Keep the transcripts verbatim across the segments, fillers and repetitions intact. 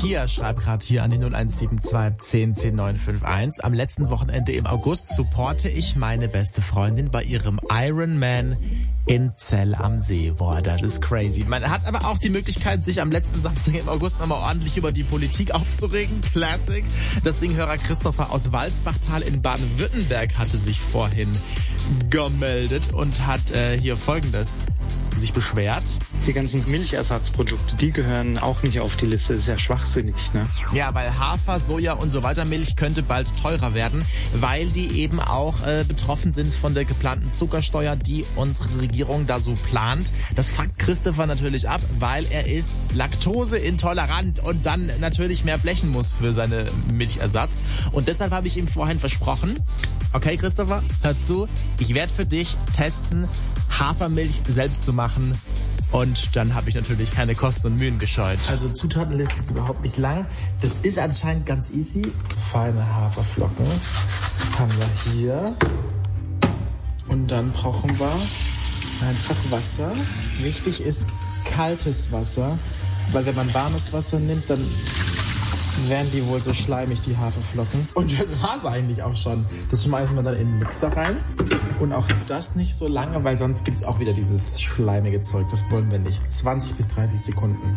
Pia schreibt gerade hier an die null eins sieben zwei zehn zehn neun fünf eins. Am letzten Wochenende im August supporte ich meine beste Freundin bei ihrem Ironman in Zell am See. Boah, das ist crazy. Man hat aber auch die Möglichkeit, sich am letzten Samstag im August nochmal ordentlich über die Politik aufzuregen. Classic. Das Dinghörer Christopher aus Walsbachtal in Baden-Württemberg hatte sich vorhin gemeldet und hat äh, hier Folgendes sich beschwert. Die ganzen Milchersatzprodukte, die gehören auch nicht auf die Liste. Das ist ja schwachsinnig, ne? Ja, weil Hafer, Soja und so weiter Milch könnte bald teurer werden, weil die eben auch äh, betroffen sind von der geplanten Zuckersteuer, die unsere Regierung da so plant. Das fuckt Christopher natürlich ab, weil er ist laktoseintolerant und dann natürlich mehr blechen muss für seine Milchersatz. Und deshalb habe ich ihm vorhin versprochen, okay Christopher, hör zu, ich werde für dich testen, Hafermilch selbst zu machen. Und dann habe ich natürlich keine Kosten und Mühen gescheut. Also Zutatenliste ist überhaupt nicht lang. Das ist anscheinend ganz easy. Feine Haferflocken haben wir hier. Und dann brauchen wir einfach Wasser. Wichtig ist kaltes Wasser, weil wenn man warmes Wasser nimmt, dann werden die wohl so schleimig, die Haferflocken. Und das war's eigentlich auch schon. Das schmeißen wir dann in den Mixer rein. Und auch das nicht so lange, weil sonst gibt's auch wieder dieses schleimige Zeug. Das wollen wir nicht. zwanzig bis dreißig Sekunden.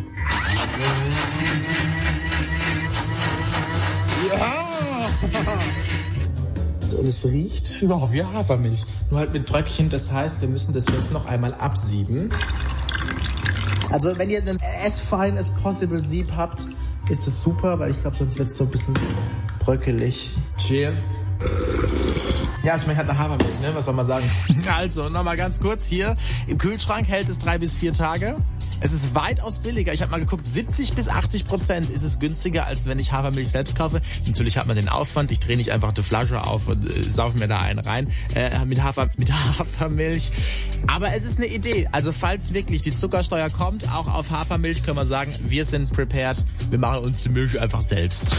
Ja! Und es riecht überhaupt wie Hafermilch. Nur halt mit Bröckchen. Das heißt, wir müssen das jetzt noch einmal absieben. Also wenn ihr ein as fine as possible Sieb habt, ist es super, weil ich glaube, sonst wird es so ein bisschen bröckelig. Cheers. Ja, schmeckt halt nach Hafermilch, ne? Was soll man sagen? Also, nochmal ganz kurz hier. Im Kühlschrank hält es drei bis vier Tage. Es ist weitaus billiger. Ich habe mal geguckt, siebzig bis achtzig Prozent ist es günstiger, als wenn ich Hafermilch selbst kaufe. Natürlich hat man den Aufwand. Ich drehe nicht einfach die Flasche auf und äh, saufe mir da einen rein. Äh, mit, Hafer, mit Hafermilch. Aber es ist eine Idee. Also, falls wirklich die Zuckersteuer kommt, auch auf Hafermilch, können wir sagen, wir sind prepared. Wir machen uns die Milch einfach selbst.